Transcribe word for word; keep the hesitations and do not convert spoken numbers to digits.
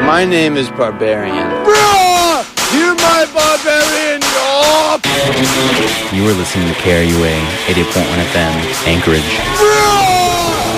My name is Barbarian. Bruh! You're my barbarian, yo! You are listening to K R U A eighty point one F M, Anchorage. Bruh!